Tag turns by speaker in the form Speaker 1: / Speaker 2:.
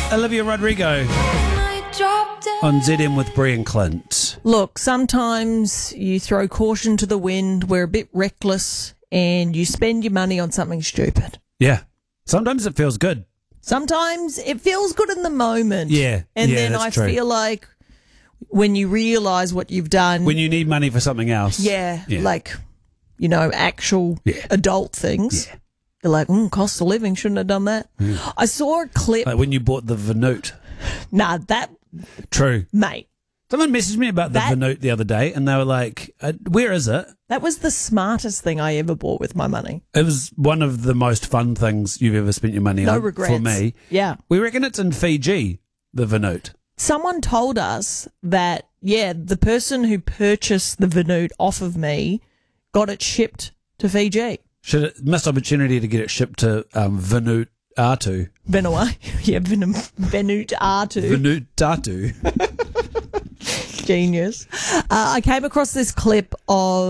Speaker 1: Olivia Rodrigo on ZM with Brie and Clint.
Speaker 2: Look, sometimes you throw caution to the wind, we're a bit reckless, and you spend your money on something stupid.
Speaker 1: Yeah. Sometimes it feels good.
Speaker 2: Sometimes it feels good in the moment.
Speaker 1: Yeah.
Speaker 2: And
Speaker 1: yeah,
Speaker 2: then
Speaker 1: that's
Speaker 2: I
Speaker 1: true.
Speaker 2: feel like when you realise what you've done.
Speaker 1: When you need money for something else.
Speaker 2: Yeah. Like, actual adult things.
Speaker 1: Yeah.
Speaker 2: You're like, cost of living, shouldn't have done that. I saw a clip.
Speaker 1: Like when you bought the Vanoot.
Speaker 2: Nah, that,
Speaker 1: True.
Speaker 2: mate.
Speaker 1: Someone messaged me about the Vanoot the other day, and they were like, where is it?
Speaker 2: That was the smartest thing I ever bought with my money.
Speaker 1: It was one of the most fun things you've ever spent your money on.
Speaker 2: No regrets.
Speaker 1: For me.
Speaker 2: Yeah.
Speaker 1: We reckon it's in Fiji, the Vanoot.
Speaker 2: Someone told us that, the person who purchased the Vanoot off of me got it shipped to Fiji.
Speaker 1: Missed opportunity to get it shipped to Vanoot Atu.
Speaker 2: Vanoa. Yeah, Vanoot Atu.
Speaker 1: Vanoot Atu.
Speaker 2: Genius. I came across this clip of